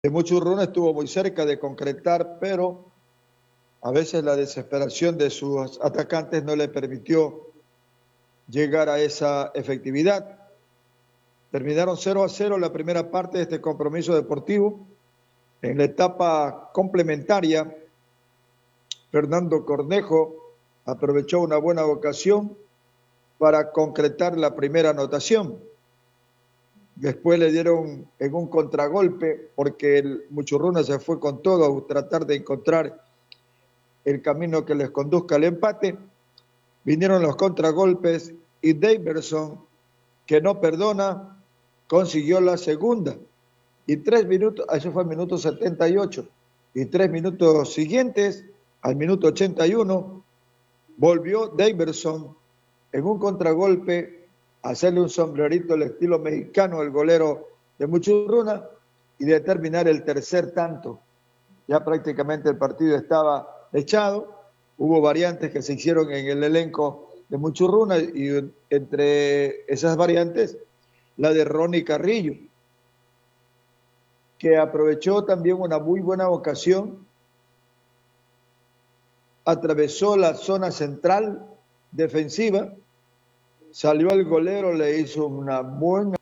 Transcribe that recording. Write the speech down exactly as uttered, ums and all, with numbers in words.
Muchurruna estuvo muy cerca de concretar, pero a veces la desesperación de sus atacantes no le permitió llegar a esa efectividad. Terminaron cero a cero la primera parte de este compromiso deportivo. En la etapa complementaria, Fernando Cornejo aprovechó una buena ocasión para concretar la primera anotación. Después le dieron en un contragolpe porque el Muchurruna se fue con todo a tratar de encontrar el camino que les conduzca al empate. Vinieron los contragolpes y Daverson, que no perdona, consiguió la segunda. Y tres minutos, eso fue el minuto setenta y ocho, y tres minutos siguientes, al minuto ochenta y uno, volvió Daverson en un contragolpe a hacerle un sombrerito al estilo mexicano al golero de Muchurruna y determinar el tercer tanto. Ya prácticamente el partido estaba echado. Hubo variantes que se hicieron en el elenco de Muchurruna y entre esas variantes la de Ronnie Carrillo, que aprovechó también una muy buena ocasión, atravesó la zona central defensiva, salió al golero, le hizo una buena